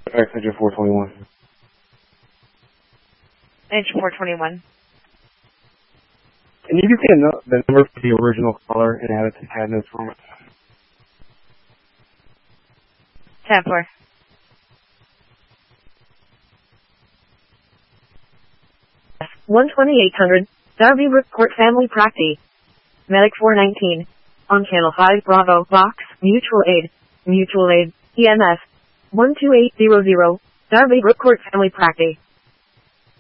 Extension 421. Extension 421. And you can see the number for the original caller and add it to CAD notes for me. 10-4. One 2800, Darby Brookport Family Practice. Medic 419. On channel 5 Bravo, Box, Mutual Aid, EMS. 12800, Darby Brookport Family Practice.